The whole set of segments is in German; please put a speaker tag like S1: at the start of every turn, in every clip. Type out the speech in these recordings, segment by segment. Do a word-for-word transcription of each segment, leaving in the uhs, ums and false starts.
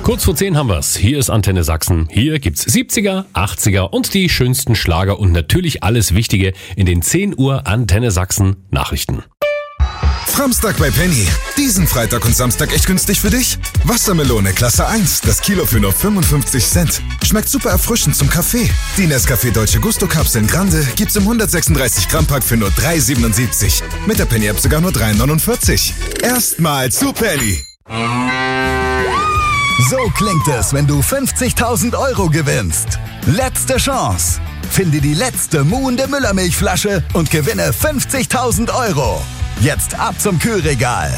S1: Kurz vor zehn haben wir's. Hier ist Antenne Sachsen. Hier gibt's siebziger, achtziger und die schönsten Schlager und natürlich alles Wichtige in den zehn Uhr Antenne Sachsen Nachrichten.
S2: Samstag bei Penny. Diesen Freitag und Samstag echt günstig für dich? Wassermelone Klasse eins, das Kilo für nur fünfundfünfzig Cent. Schmeckt super erfrischend zum Kaffee. Die Nescafé Dolce Gusto Kapseln Grande gibt's im hundertsechsunddreißig Gramm Pack für nur drei siebenundsiebzig. Mit der Penny App sogar nur drei neunundvierzig. Erstmal zu Penny.
S3: So klingt es, wenn du fünfzigtausend Euro gewinnst. Letzte Chance. Finde die letzte muhende Müllermilchflasche und gewinne fünfzigtausend Euro. Jetzt ab zum Kühlregal.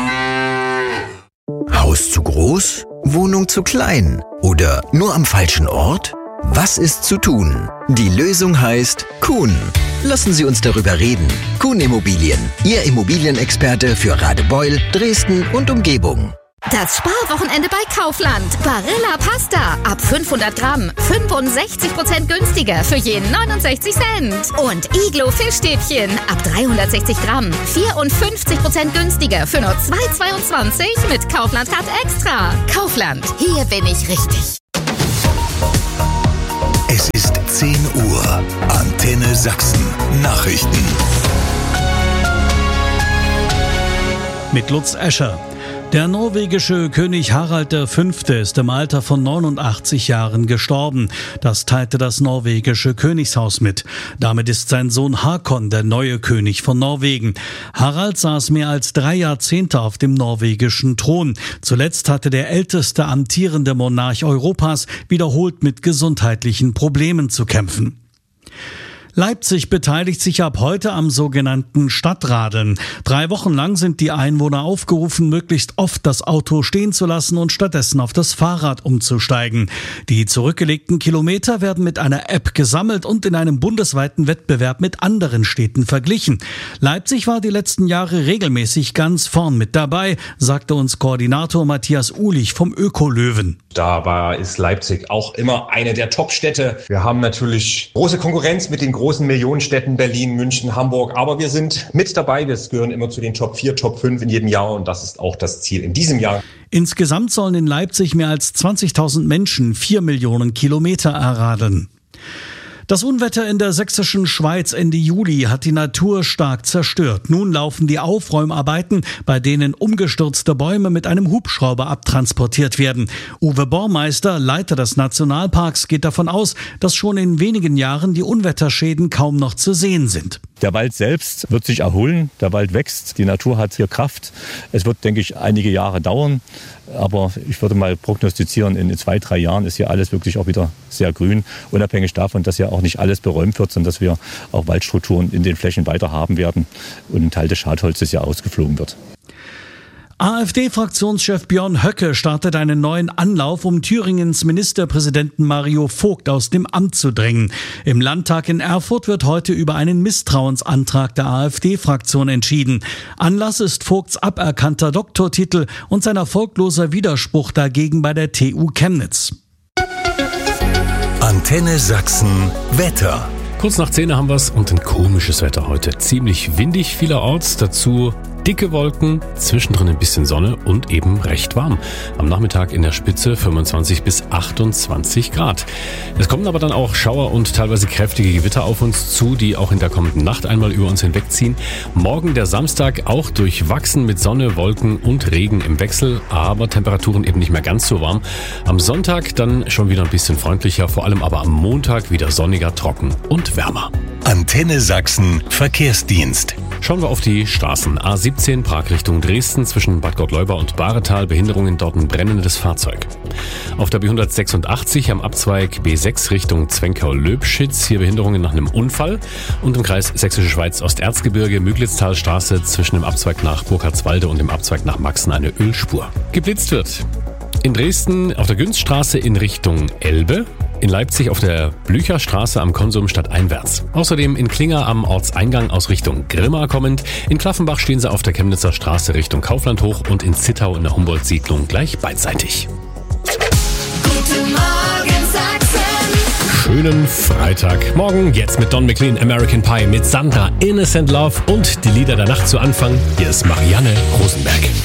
S4: Haus zu groß? Wohnung zu klein? Oder nur am falschen Ort? Was ist zu tun? Die Lösung heißt Kuhn. Lassen Sie uns darüber reden. Kuhn Immobilien, Ihr Immobilienexperte für Radebeul, Dresden und Umgebung.
S5: Das Sparwochenende bei Kaufland. Barilla Pasta. Ab fünfhundert Gramm. fünfundsechzig Prozent günstiger für jeden neunundsechzig Cent. Und Iglo Fischstäbchen. Ab dreihundertsechzig Gramm. vierundfünfzig Prozent günstiger für nur zwei zweiundzwanzig mit Kaufland Card Extra. Kaufland. Hier bin ich richtig.
S3: Es ist zehn Uhr. Antenne Sachsen. Nachrichten.
S6: Mit Lutz Escher. Der norwegische König Harald der Fünfte ist im Alter von neunundachtzig Jahren gestorben. Das teilte das norwegische Königshaus mit. Damit ist sein Sohn Hakon der neue König von Norwegen. Harald saß mehr als drei Jahrzehnte auf dem norwegischen Thron. Zuletzt hatte der älteste amtierende Monarch Europas wiederholt mit gesundheitlichen Problemen zu kämpfen. Leipzig beteiligt sich ab heute am sogenannten Stadtradeln. Drei Wochen lang sind die Einwohner aufgerufen, möglichst oft das Auto stehen zu lassen und stattdessen auf das Fahrrad umzusteigen. Die zurückgelegten Kilometer werden mit einer App gesammelt und in einem bundesweiten Wettbewerb mit anderen Städten verglichen. Leipzig war die letzten Jahre regelmäßig ganz vorn mit dabei, sagte uns Koordinator Matthias Uhlich vom Ökolöwen.
S7: Da war, ist Leipzig auch immer eine der Top-Städte. Wir haben natürlich große Konkurrenz mit den großen Millionenstädten Berlin, München, Hamburg. Aber wir sind mit dabei. Wir gehören immer zu den Top vier, Top fünf in jedem Jahr. Und das ist auch das Ziel in diesem Jahr.
S6: Insgesamt sollen in Leipzig mehr als zwanzigtausend Menschen vier Millionen Kilometer erradeln. Das Unwetter in der sächsischen Schweiz Ende Juli hat die Natur stark zerstört. Nun laufen die Aufräumarbeiten, bei denen umgestürzte Bäume mit einem Hubschrauber abtransportiert werden. Uwe Bormeister, Leiter des Nationalparks, geht davon aus, dass schon in wenigen Jahren die Unwetterschäden kaum noch zu sehen sind.
S8: Der Wald selbst wird sich erholen, der Wald wächst, die Natur hat hier Kraft. Es wird, denke ich, einige Jahre dauern, aber ich würde mal prognostizieren, in zwei, drei Jahren ist hier alles wirklich auch wieder sehr grün, unabhängig davon, dass ja auch nicht alles beräumt wird, sondern dass wir auch Waldstrukturen in den Flächen weiter haben werden und ein Teil des Schadholzes ja ausgeflogen wird.
S6: AfD-Fraktionschef Björn Höcke startet einen neuen Anlauf, um Thüringens Ministerpräsidenten Mario Vogt aus dem Amt zu drängen. Im Landtag in Erfurt wird heute über einen Misstrauensantrag der AfD-Fraktion entschieden. Anlass ist Vogts aberkannter Doktortitel und sein erfolgloser Widerspruch dagegen bei der T U Chemnitz.
S3: Antenne Sachsen Wetter.
S1: Kurz nach zehn haben wir's und ein komisches Wetter heute. Ziemlich windig vielerorts, dazu dicke Wolken, zwischendrin ein bisschen Sonne und eben recht warm. Am Nachmittag in der Spitze fünfundzwanzig bis achtundzwanzig Grad. Es kommen aber dann auch Schauer und teilweise kräftige Gewitter auf uns zu, die auch in der kommenden Nacht einmal über uns hinwegziehen. Morgen der Samstag auch durchwachsen mit Sonne, Wolken und Regen im Wechsel, aber Temperaturen eben nicht mehr ganz so warm. Am Sonntag dann schon wieder ein bisschen freundlicher, vor allem aber am Montag wieder sonniger, trocken und wärmer.
S3: Antenne Sachsen Verkehrsdienst.
S1: Schauen wir auf die Straßen. A siebzehn Prag Richtung Dresden zwischen Bad Gottleuba und Bahretal. Behinderungen, dort ein brennendes Fahrzeug. Auf der B hundertsechsundachtzig am Abzweig B sechs Richtung Zwenkau-Löbschitz. Hier Behinderungen nach einem Unfall. Und im Kreis Sächsische Schweiz Osterzgebirge Müglitztalstraße zwischen dem Abzweig nach Burkhardswalde und dem Abzweig nach Maxen eine Ölspur. Geblitzt wird in Dresden auf der Günststraße in Richtung Elbe. In Leipzig auf der Blücherstraße am Konsum stadteinwärts. Außerdem in Klinger am Ortseingang aus Richtung Grimma kommend. In Klaffenbach stehen sie auf der Chemnitzer Straße Richtung Kaufland hoch und in Zittau in der Humboldt-Siedlung gleich beidseitig.
S5: Guten Morgen Sachsen.
S1: Schönen Freitagmorgen. Jetzt mit Don McLean, American Pie, mit Sandra, Innocent Love und die Lieder der Nacht zu Anfang. Hier ist Marianne Rosenberg.